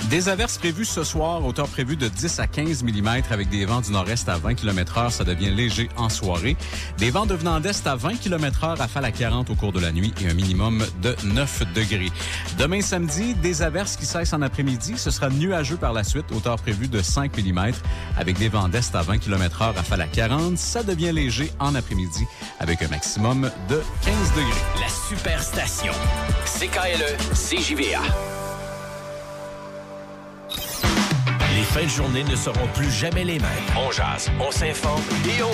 Des averses prévues ce soir, hauteur prévue de 10 à 15 mm avec des vents du nord-est à 20 km/h. Ça devient léger en soirée. Des vents devenant d'est à 20 km/h, rafale à 40 au cours de la nuit et un minimum de 9 degrés. Demain samedi, des averses qui cessent en après-midi. Ce sera nuageux par la suite, hauteur prévue de 5 mm avec des vents d'est à 20 km/h, rafale à 40. Ça devient léger en après-midi avec un maximum de 15 degrés. La Superstation. CKLE, CJVA. Les fins de journée ne seront plus jamais les mêmes. On jase, on s'informe et on